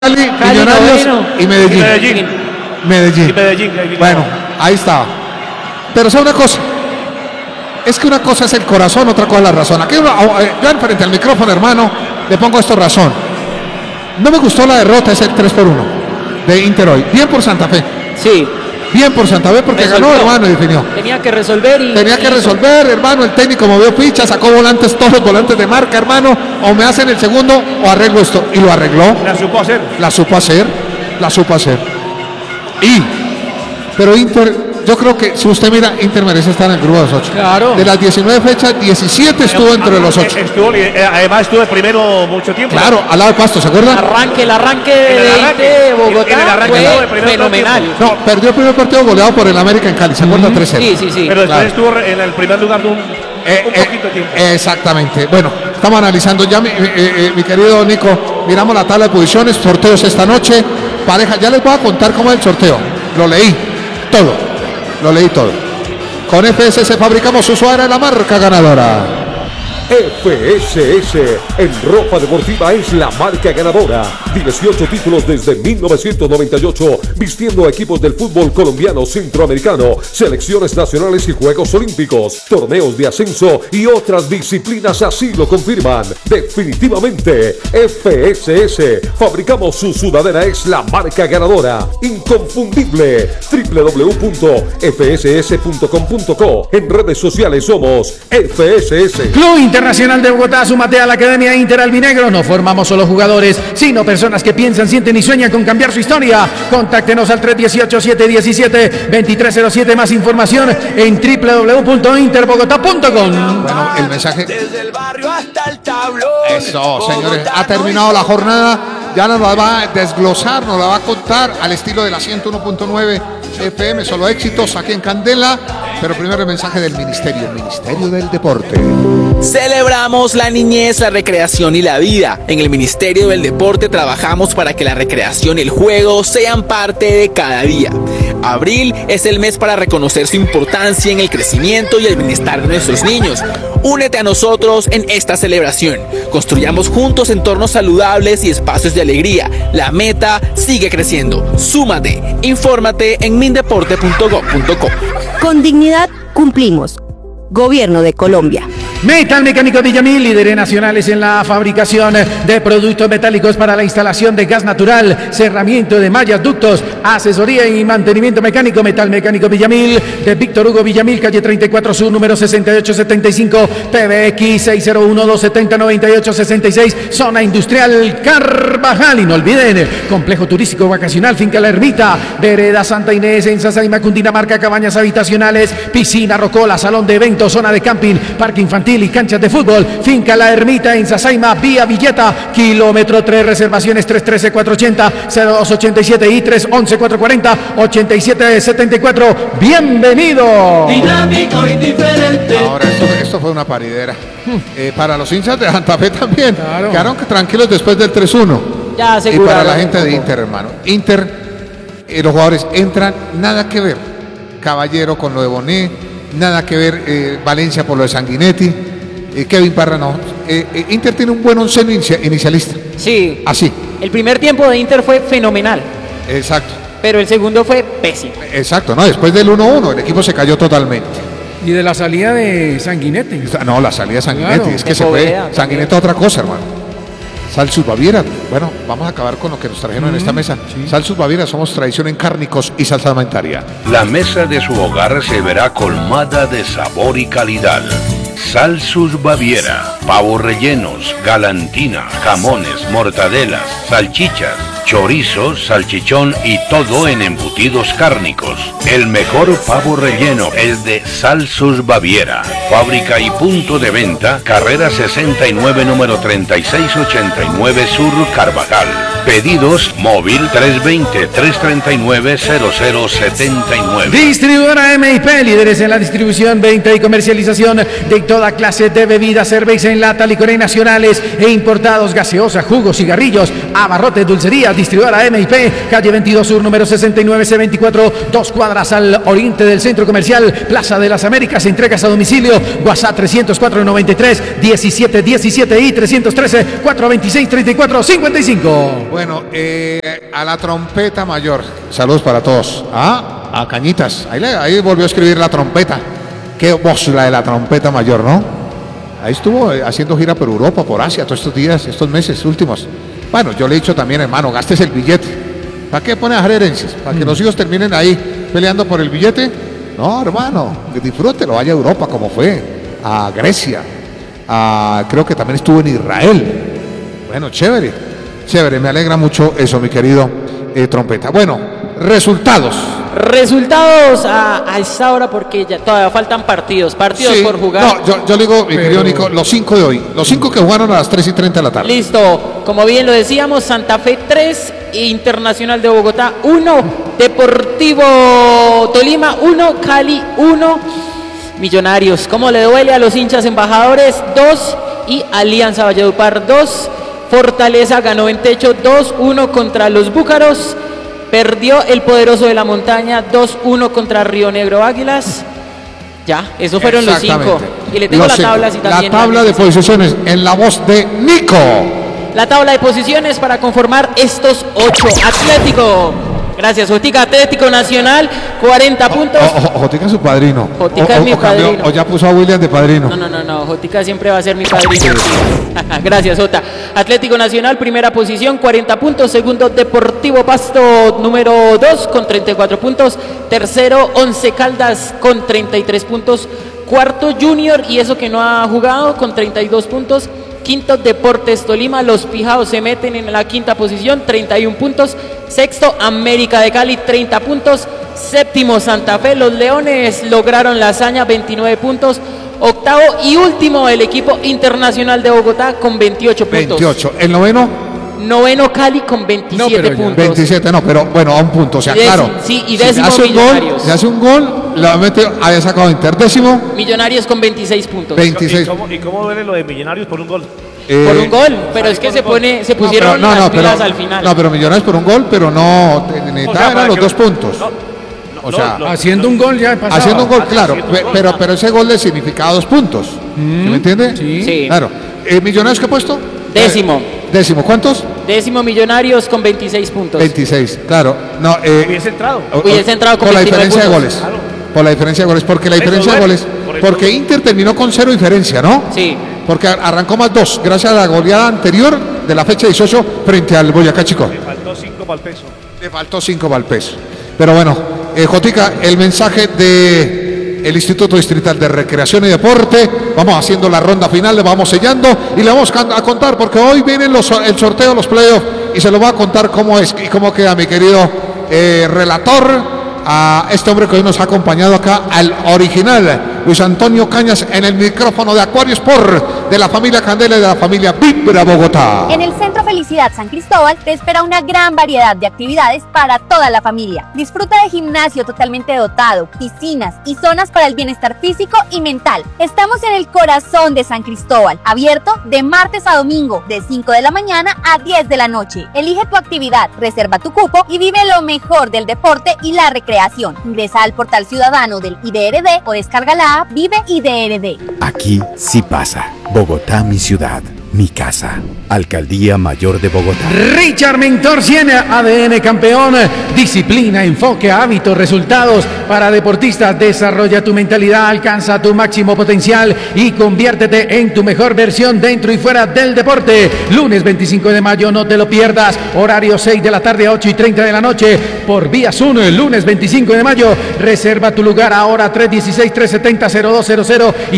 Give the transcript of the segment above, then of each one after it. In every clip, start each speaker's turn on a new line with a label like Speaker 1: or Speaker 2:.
Speaker 1: Cali, Millonarios y Medellín. Medellín. Bueno, ahí estaba. Pero ¿sabe una cosa? Es que una cosa es el corazón, otra cosa es la razón. Aquí yo frente al micrófono, hermano, le pongo esto razón. No me gustó la derrota, ese 3-1 de Inter hoy. Bien por Santa Fe.
Speaker 2: Sí.
Speaker 1: Bien por Santa Fe porque
Speaker 2: resolvió,
Speaker 1: ganó, hermano, y definió.
Speaker 2: Tenía que resolver
Speaker 1: Tenía que resolver, hermano. El técnico movió fichas, sacó volantes, todos los volantes de marca, hermano. O me hacen el segundo o arreglo esto. Y lo arregló.
Speaker 3: La supo hacer.
Speaker 1: La supo hacer. La supo hacer. Pero Inter, yo creo que si usted mira, Inter merece estar en el grupo de los 8.
Speaker 2: Claro.
Speaker 1: De las 19 fechas, 17 estuvo entre los 8.
Speaker 3: Además estuvo primero mucho tiempo.
Speaker 1: Claro, al lado de Pasto, ¿se acuerdan?
Speaker 2: El arranque de Bogotá fue fenomenal.
Speaker 1: No, perdió el primer partido goleado por el América en Cali, ¿se acuerda? 3-0.
Speaker 2: Sí.
Speaker 3: Pero después estuvo en el primer lugar de un poquito de tiempo.
Speaker 1: Exactamente. Bueno, estamos analizando ya, mi querido Nico. Miramos la tabla de posiciones, sorteos esta noche. Pareja, ya les voy a contar cómo es el sorteo. Lo leí todo. Con FSS fabricamos usuario de la marca ganadora.
Speaker 4: FSS en ropa deportiva es la marca ganadora. 18 títulos desde 1998, vistiendo equipos del fútbol colombiano, centroamericano, selecciones nacionales y Juegos Olímpicos, torneos de ascenso y otras disciplinas así lo confirman. Definitivamente, FSS, fabricamos su sudadera, es la marca ganadora. Inconfundible. www.fss.com.co. En redes sociales somos FSS.
Speaker 5: Club Internacional de Bogotá, súmate a la Academia Inter Albinegro. No formamos solo jugadores, sino personas que piensan, sienten y sueñan con cambiar su historia. Contáctenos al 318-717-2307. Más información en www.interbogotá.com.
Speaker 1: Bueno, el mensaje.
Speaker 6: Desde el barrio hasta el tablón.
Speaker 1: Eso, señores. Ha terminado la jornada. Ya nos la va a desglosar, nos la va a contar al estilo de la 101.9 FM. Solo éxitos aquí en Candela. Pero primero el mensaje del Ministerio, el Ministerio del Deporte.
Speaker 6: Celebramos la niñez, la recreación y la vida. En el Ministerio del Deporte trabajamos para que la recreación y el juego sean parte de cada día. Abril es el mes para reconocer su importancia en el crecimiento y el bienestar de nuestros niños. Únete a nosotros en esta celebración. Construyamos juntos entornos saludables y espacios de alegría. La meta sigue creciendo. Súmate. Infórmate en mindeporte.gov.co.
Speaker 7: Con dignidad cumplimos. Gobierno de Colombia.
Speaker 5: Metal Mecánico Villamil, líderes nacionales en la fabricación de productos metálicos para la instalación de gas natural, cerramiento de mallas, ductos, asesoría y mantenimiento mecánico. Metal Mecánico Villamil, de Víctor Hugo Villamil, calle 34 Sur, número 6875, PBX 601-270-9866, zona industrial Carvajal. Y no olviden, complejo turístico vacacional, finca La Ermita, vereda Santa Inés, en Sasaima, Cundinamarca, cabañas habitacionales, piscina, rocola, salón de eventos, zona de camping, parque infantil y canchas de fútbol. Finca La Ermita en Sasaima, vía Villeta, kilómetro 3, reservaciones 313-480-0287 y 311-440-8774. ¡Bienvenido!
Speaker 8: Dinámico y diferente.
Speaker 1: Ahora, esto fue una paridera. Para los hinchas de Santa Fe también.
Speaker 5: Claro.
Speaker 1: Quedaron tranquilos después del 3-1.
Speaker 2: Ya
Speaker 1: Y
Speaker 2: aseguraron.
Speaker 1: para la gente de Inter, hermano. Inter, los jugadores entran, nada que ver. Caballero con lo de Bonet, nada que ver Valencia por lo de Sanguinetti, Kevin Parra no. Inter tiene un buen once inicialista.
Speaker 2: Sí.
Speaker 1: Así.
Speaker 2: El primer tiempo de Inter fue fenomenal,
Speaker 1: Exacto.
Speaker 2: pero el segundo fue pésimo.
Speaker 1: Exacto, no, después del 1-1 el equipo se cayó totalmente.
Speaker 5: Y de la salida de Sanguinetti.
Speaker 1: No, la salida de Sanguinetti,
Speaker 5: Claro.
Speaker 1: es que
Speaker 2: De
Speaker 1: se fue.
Speaker 2: Poveda,
Speaker 1: Sanguinetti otra cosa, hermano. Salsus Baviera. Bueno, vamos a acabar con lo que nos trajeron en esta mesa. Salsus Baviera, somos tradición en cárnicos y salsa alimentaria.
Speaker 9: La mesa de su hogar se verá colmada de sabor y calidad. Salsus Baviera, pavos rellenos, galantina, jamones, mortadelas, salchichas, chorizo, salchichón y todo en embutidos cárnicos. El mejor pavo relleno es de Salsus Baviera. Fábrica y punto de venta, carrera 69, número 3689 Sur, Carvajal. Pedidos móvil 320-339-0079.
Speaker 5: Distribuidora MIP, líderes en la distribución, venta y comercialización de toda clase de bebidas, cerveza en lata, licores nacionales e importados, gaseosa, jugos, cigarrillos, abarrotes, dulcerías. Distribuidora MIP, calle 22 Sur, número 69C24, 2 cuadras al oriente del Centro Comercial Plaza de las Américas. Entregas a domicilio, WhatsApp 304-93-1717 y 313-426-3455.
Speaker 1: Bueno, a la trompeta mayor. Saludos para todos. A Cañitas. Ahí volvió a escribir la trompeta. Qué voz la de la trompeta mayor, ¿no? Ahí estuvo haciendo gira por Europa, por Asia, todos estos días, estos meses últimos. Bueno, yo le he dicho también, hermano, gastes el billete. ¿Para qué pone a dejar herencias? ¿Para que los hijos terminen ahí peleando por el billete? No, hermano, disfrútelo, vaya a Europa como fue, a Grecia, creo que también estuvo en Israel. Bueno, chévere, me alegra mucho eso, mi querido trompeta. Bueno, resultados
Speaker 2: a esta hora porque ya todavía faltan partidos sí, por jugar.
Speaker 1: No, yo le digo, mi querido Nico, los 5 de hoy, los 5 que jugaron a las 3:30 de la tarde.
Speaker 2: Listo, como bien lo decíamos, Santa Fe 3, Internacional de Bogotá 1, Deportivo Tolima 1, Cali 1, Millonarios, como le duele a los hinchas embajadores 2 y Alianza Valledupar 2, Fortaleza ganó en techo 2-1 contra los Búcaros. Perdió el Poderoso de la Montaña 2-1 contra Río Negro Águilas. Ya, esos fueron los 5. Y le tengo la tabla así también.
Speaker 1: La tabla de posiciones en la voz de Nico.
Speaker 2: La tabla de posiciones para conformar estos 8. Atlético. Gracias, Jotica. Atlético Nacional, 40 puntos.
Speaker 1: Jotica es su padrino.
Speaker 2: Jotica es mi padrino.
Speaker 1: O ya puso a William de padrino.
Speaker 2: No. Jotica siempre va a ser mi padrino. Gracias, Jota. Atlético Nacional, primera posición, 40 puntos. Segundo, Deportivo Pasto, número 2, con 34 puntos. Tercero, Once Caldas, con 33 puntos. Cuarto, Junior, y eso que no ha jugado, con 32 puntos. Quinto, Deportes Tolima, los Pijaos se meten en la quinta posición, 31 puntos. Sexto, América de Cali, 30 puntos. Séptimo, Santa Fe, los Leones lograron la hazaña, 29 puntos. Octavo y último, el equipo Internacional de Bogotá con 28 puntos.
Speaker 1: 28. ¿El noveno?
Speaker 2: Noveno, Cali con 27 puntos.
Speaker 1: 27, pero bueno, a un punto, o sea, claro.
Speaker 2: Sí, y décimo,
Speaker 1: Millonarios. Si hace un gol, había sacado Inter. Décimo.
Speaker 2: Millonarios con 26 puntos.
Speaker 1: 26.
Speaker 3: ¿Y cómo duele lo de Millonarios por un gol?
Speaker 2: Por un gol, pero es que se pusieron las pilas al final.
Speaker 1: No, pero Millonarios por un gol, pero no necesitaban los 2 puntos. O sea,
Speaker 5: haciendo un gol ya pasaba.
Speaker 1: Haciendo un gol, claro, pero ese gol le significaba 2 puntos. ¿Me entiende?
Speaker 2: Sí.
Speaker 1: Claro. ¿Millonarios qué ha puesto? Décimo, ¿cuántos?
Speaker 2: Décimo, Millonarios con 26 puntos.
Speaker 1: 26, claro. No,
Speaker 3: hubiese entrado
Speaker 2: con
Speaker 1: por la
Speaker 2: 29
Speaker 1: diferencia
Speaker 2: puntos.
Speaker 1: de goles. Claro. Por la diferencia de goles, porque la diferencia de goles, porque Inter terminó con 0 diferencia, ¿no?
Speaker 2: Sí.
Speaker 1: Porque arrancó más 2, gracias a la goleada anterior de la fecha 18 frente al Boyacá Chico.
Speaker 3: Le faltó 5 para el peso.
Speaker 1: Le faltó 5 para el peso. Pero bueno, Jotica, el mensaje de el Instituto Distrital de Recreación y Deporte. Vamos haciendo la ronda final, le vamos sellando y le vamos a contar, porque hoy vienen el sorteo, los playoffs, y se lo va a contar cómo es y cómo queda mi querido relator, a este hombre que hoy nos ha acompañado acá, al original Luis Antonio Cañas, en el micrófono de Acuario Sport, de la familia Candela y de la familia Vibra Bogotá.
Speaker 10: En el Centro Felicidad San Cristóbal te espera una gran variedad de actividades para toda la familia. Disfruta de gimnasio totalmente dotado, piscinas y zonas para el bienestar físico y mental. Estamos en el corazón de San Cristóbal, abierto de martes a domingo, de 5 de la mañana a 10 de la noche. Elige tu actividad, reserva tu cupo y vive lo mejor del deporte y la recreación. Ingresa al portal ciudadano del IDRD o descarga la app Vive IDRD.
Speaker 11: Aquí sí pasa. Bogotá, mi ciudad, mi casa. Alcaldía Mayor de Bogotá.
Speaker 5: Richard Mentor 100, ADN campeón. Disciplina, enfoque, hábitos, resultados para deportistas. Desarrolla tu mentalidad, alcanza tu máximo potencial y conviértete en tu mejor versión dentro y fuera del deporte. Lunes 25 de mayo, no te lo pierdas. Horario 6 de la tarde a 8:30 de la noche por vía Zoom. Lunes 25 de mayo. Reserva tu lugar ahora, 316-370-0200 y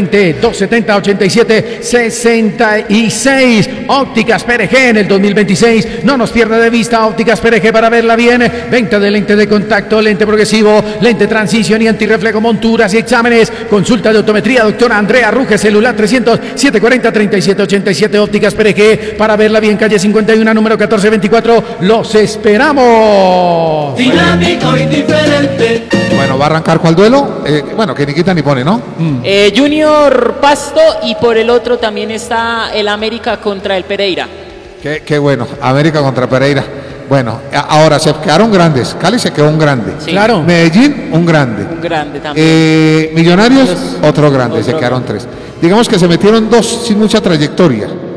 Speaker 5: 320-270-8766. Ópticas PRG en el 2026. No nos pierda de vista Ópticas PRG para verla bien. Venta de lente de contacto, lente progresivo, lente transición y antirreflejo, monturas y exámenes. Consulta de optometría, doctora Andrea Ruge, celular 300-740-3787. Ópticas PRG para verla bien, calle 51, número 1424. Los esperamos.
Speaker 8: Dinámico y diferente.
Speaker 1: Bueno, va a arrancar ¿cuál duelo? Bueno, que ni quita ni pone, ¿no?
Speaker 2: Junior Pasto, y por el otro también está el América contra el Pereira.
Speaker 1: Qué bueno, América contra Pereira. Bueno, ahora se quedaron grandes. Cali se quedó un grande.
Speaker 2: Sí.
Speaker 5: Claro.
Speaker 1: Medellín, un grande.
Speaker 2: Un grande también.
Speaker 1: Millonarios, otro grande. Se quedaron 3. Digamos que se metieron 2 sin mucha trayectoria.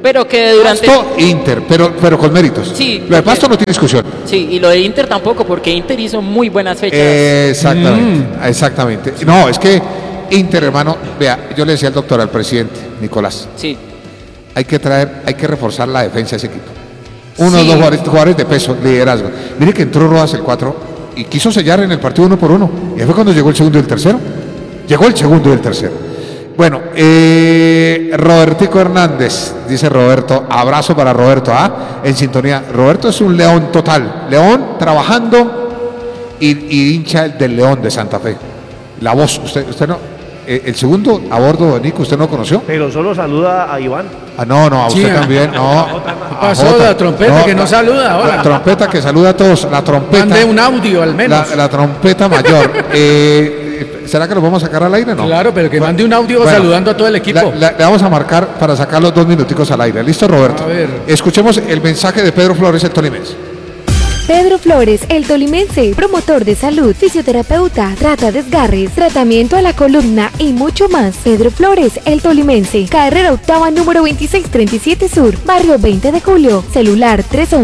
Speaker 2: Pero que durante...
Speaker 1: Pasto, Inter, pero con méritos.
Speaker 2: Sí,
Speaker 1: lo de Pasto no tiene discusión.
Speaker 2: Sí, y lo de Inter tampoco, porque Inter hizo muy buenas fechas.
Speaker 1: Exactamente. No, es que Inter, hermano, vea, yo le decía al doctor, al presidente, Nicolás.
Speaker 2: Sí.
Speaker 1: Hay que reforzar la defensa de ese equipo. Uno o dos jugadores de peso, liderazgo. Mire que entró Rodas el 4 y quiso sellar en el partido 1-1. Y ahí fue cuando llegó el segundo y el tercero. Llegó el segundo y el tercero. Bueno, Robertico Hernández, dice Roberto, abrazo para Roberto, en sintonía. Roberto es un león total, león trabajando y hincha del León de Santa Fe. La voz, usted no. El segundo a bordo de Nico, ¿usted no conoció?
Speaker 3: Pero solo saluda a Iván.
Speaker 1: No, a usted también, no.
Speaker 5: ¿Qué pasó? La trompeta que no saluda ahora.
Speaker 1: La trompeta que saluda a todos, la trompeta.
Speaker 5: Mande un audio al menos.
Speaker 1: La trompeta mayor. ¿Será que lo vamos a sacar al aire? No.
Speaker 5: Claro, pero que mande un audio saludando a todo el equipo.
Speaker 1: Le vamos a marcar para sacar los 2 minuticos al aire. ¿Listo, Roberto?
Speaker 5: A ver.
Speaker 1: Escuchemos el mensaje de Pedro Flores, el tolimense.
Speaker 12: Pedro Flores, el tolimense, promotor de salud, fisioterapeuta, trata desgarres, tratamiento a la columna y mucho más. Pedro Flores, el tolimense, carrera octava número 2637 Sur, barrio 20 de Julio, celular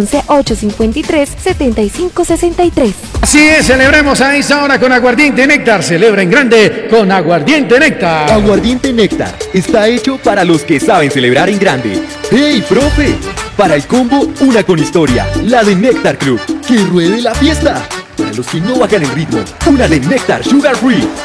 Speaker 12: 311-853-7563.
Speaker 5: Así es, celebremos a esa hora con Aguardiente Néctar. Celebra en grande con Aguardiente Néctar.
Speaker 13: Aguardiente Néctar está hecho para los que saben celebrar en grande. ¡Hey, profe! Para el combo, una con historia, la de Néctar Club. ¡Que ruede la fiesta! Para los que no bajan el ritmo, una de Néctar Sugar Free.